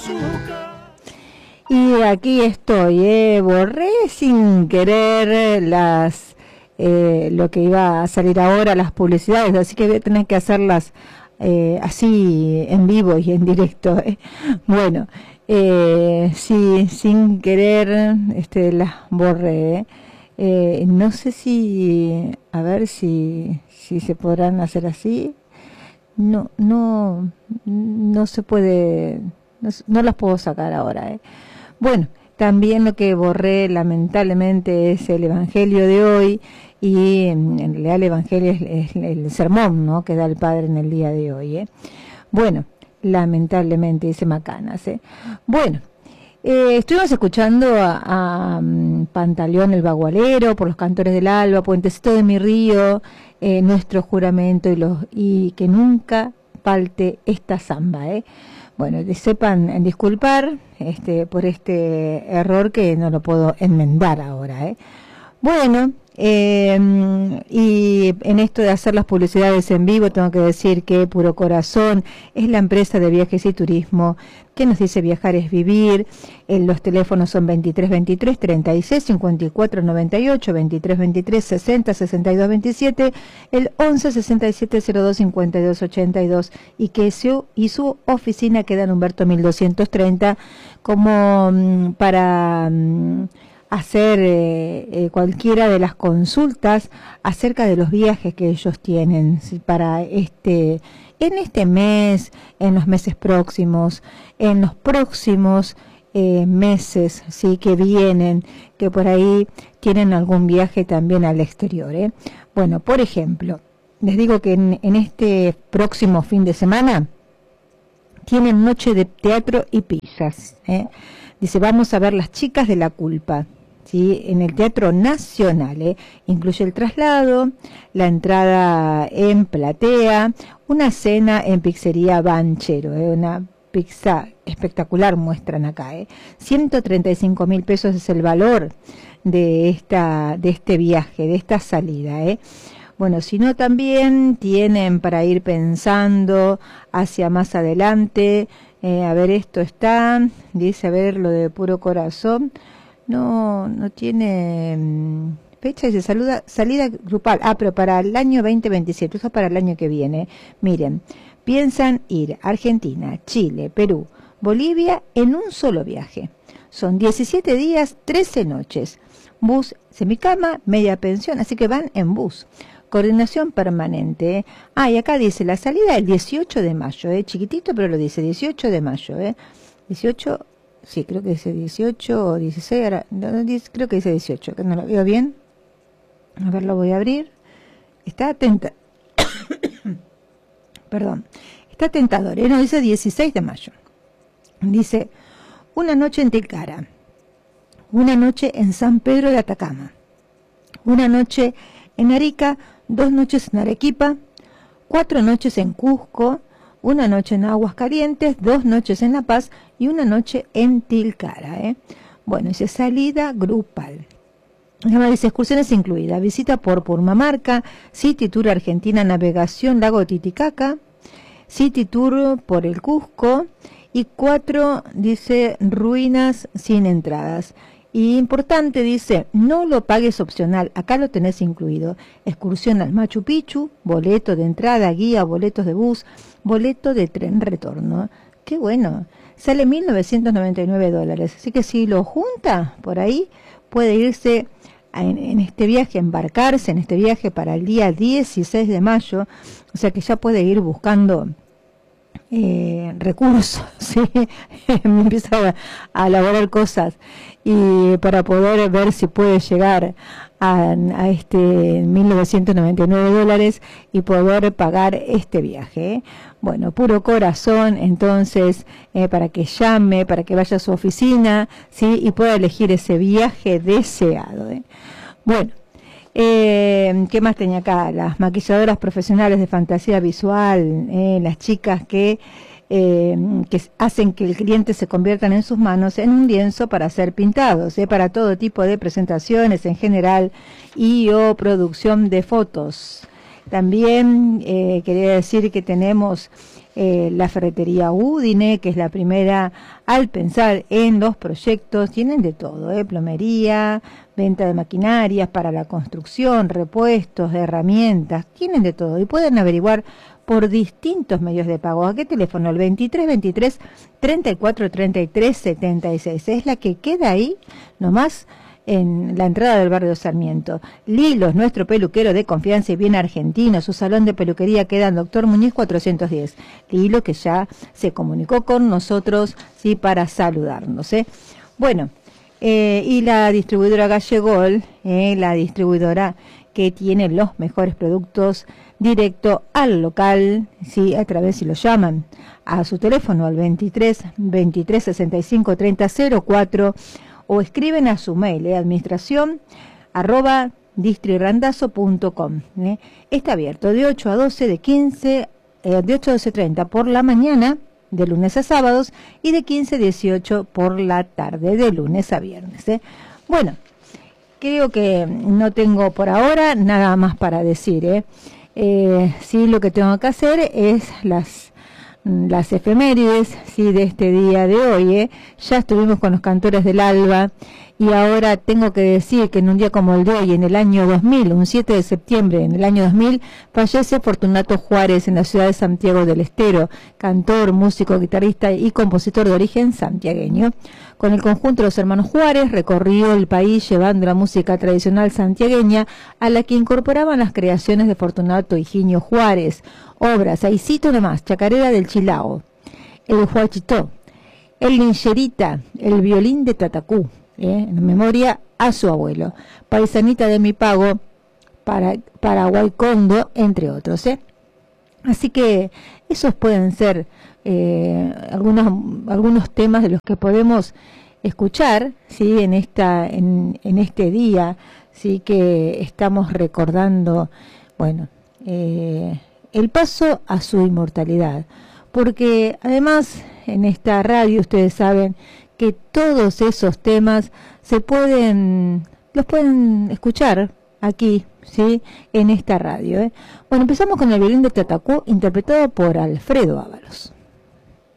Y aquí estoy, borré sin querer lo que iba a salir ahora, las publicidades, así que voy a tener que hacerlas así en vivo y en directo. Bueno, sí, sin querer las borré. No sé si, a ver si se podrán hacer así. No se puede, no las puedo sacar ahora. Bueno, también lo que borré lamentablemente es el Evangelio de hoy, y en realidad el Evangelio es el sermón, ¿no?, que da el Padre en el día de hoy. Bueno, lamentablemente, dice Macanas. Bueno, estuvimos escuchando a Pantaleón el Bagualero, Por los Cantores del Alba, Puentecito de mi río, Nuestro Juramento y que nunca falte esta samba. Bueno, sepan disculpar por este error que no lo puedo enmendar ahora. Bueno, y en esto de hacer las publicidades en vivo, tengo que decir que Puro Corazón es la empresa de viajes y turismo que nos dice viajar es vivir. Los teléfonos son 23 23 36 54 98, 23 23 60 62 27, el 11 67 02 52 82, y su oficina queda en Humberto 1230, como para hacer cualquiera de las consultas acerca de los viajes que ellos tienen, ¿sí?, para en este mes, en los meses próximos, en los próximos meses, sí, que vienen, que por ahí tienen algún viaje también al exterior. Bueno, por ejemplo, les digo que en este próximo fin de semana tienen noche de teatro y pizzas. Dice, vamos a ver Las Chicas de la Culpa, ¿sí?, en el Teatro Nacional. Incluye el traslado, la entrada en platea, una cena en Pizzería Banchero, una pizza espectacular muestran acá. 135.000 pesos es el valor de este viaje, de esta salida. Bueno, si no, también tienen para ir pensando hacia más adelante. A ver, esto está, dice, a ver, lo de Puro Corazón. No tiene fecha, dice salida grupal. Pero para el año 2027, eso para el año que viene. Miren, piensan ir a Argentina, Chile, Perú, Bolivia en un solo viaje. Son 17 días, 13 noches. Bus, semicama, media pensión, así que van en bus. Coordinación permanente. Y acá dice la salida el 18 de mayo, chiquitito, pero lo dice 18 de mayo, 18. Sí, creo que dice 18 o 16, ahora, creo que dice 18, que no lo veo bien. A ver, lo voy a abrir. Está atenta. Perdón. Está tentador, no, dice 16 de mayo. Dice, una noche en Tilcara, una noche en San Pedro de Atacama, una noche en Arica, 2 noches en Arequipa, 4 noches en Cusco, una noche en Aguascalientes, 2 noches en La Paz y una noche en Tilcara. Bueno, dice salida grupal. Además dice excursiones incluidas, visita por Purmamarca, City Tour Argentina, navegación Lago Titicaca, City Tour por el Cusco, y 4, dice, ruinas sin entradas. Y importante, dice, no lo pagues opcional, acá lo tenés incluido. Excursión al Machu Picchu, boleto de entrada, guía, boletos de bus, boleto de tren retorno. Qué bueno, sale $1.999, así que si lo junta por ahí, puede irse en este viaje, embarcarse en este viaje para el día 16 de mayo, o sea que ya puede ir buscando recursos, ¿sí? Empieza a elaborar cosas y para poder ver si puede llegar a este $1.999 y poder pagar este viaje. Bueno, Puro Corazón, entonces, para que llame, para que vaya a su oficina, ¿sí?, y pueda elegir ese viaje deseado. Bueno, ¿qué más tenía acá? Las maquilladoras profesionales de fantasía visual, las chicas que hacen que el cliente se conviertan en sus manos en un lienzo para ser pintados, para todo tipo de presentaciones en general y o producción de fotos. También quería decir que tenemos la ferretería Udine, que es la primera al pensar en los proyectos. Tienen de todo, plomería, venta de maquinarias para la construcción, repuestos, herramientas, tienen de todo y pueden averiguar por distintos medios de pago. ¿A qué teléfono? El 2323 34 33 76. Es la que queda ahí nomás en la entrada del barrio Sarmiento. Lilo es nuestro peluquero de confianza y bien argentino. Su salón de peluquería queda en Doctor Muñiz 410. Lilo, que ya se comunicó con nosotros, sí, para saludarnos. Bueno, y la distribuidora Gallegol, la distribuidora que tiene los mejores productos directo al local, sí, a través, si lo llaman a su teléfono al 23 23 65 30 04, o escriben a su mail, administración@distrirandazzo.com. Está abierto de 8 a 12, de 8 a 12:30 por la mañana, de lunes a sábados, y de 15 a 18 por la tarde, de lunes a viernes. Bueno, creo que no tengo por ahora nada más para decir. Sí, lo que tengo que hacer es las efemérides, sí, de este día de hoy. Ya estuvimos con los cantores del alba y ahora tengo que decir que en un día como el de hoy, en el año 2000, un 7 de septiembre en el año 2000, fallece Fortunato Juárez en la ciudad de Santiago del Estero, cantor, músico, guitarrista y compositor de origen santiagueño. Con el conjunto de los hermanos Juárez recorrió el país llevando la música tradicional santiagueña, a la que incorporaban las creaciones de Fortunato Higinio Juárez, obras, ahí cito nomás: Chacarera del Chilao, el Huachitó, el Lincherita, el violín de Tatacú, en memoria a su abuelo, Paisanita de mi pago, Paraguay Condo, entre otros. Así que esos pueden ser algunos temas de los que podemos escuchar, sí, en este día, sí, que estamos recordando, bueno, el paso a su inmortalidad, porque además en esta radio ustedes saben que todos esos temas los pueden escuchar aquí, sí, en esta radio. Bueno, empezamos con el violín de Tatacú, interpretado por Alfredo Ábalos.